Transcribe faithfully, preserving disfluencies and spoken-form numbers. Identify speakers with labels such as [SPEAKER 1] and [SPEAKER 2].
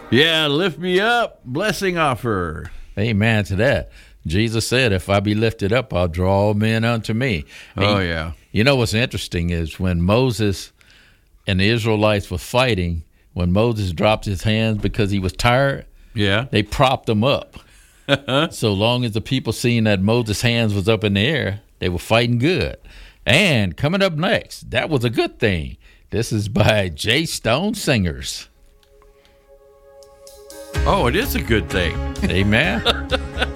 [SPEAKER 1] Yeah, lift me up. Blessing offer.
[SPEAKER 2] Amen to that. Jesus said, if I be lifted up, I'll draw all men unto me.
[SPEAKER 1] Oh,
[SPEAKER 2] And
[SPEAKER 1] yeah.
[SPEAKER 2] You know what's interesting is when Moses and the Israelites were fighting, when Moses dropped his hands because he was tired,
[SPEAKER 1] Yeah.
[SPEAKER 2] they propped him up. So long as the people seen that Moses' hands was up in the air, they were fighting good. And coming up next, that was a good thing. This is by Jay Stone Singers.
[SPEAKER 1] Oh, it is a good thing.
[SPEAKER 2] Amen.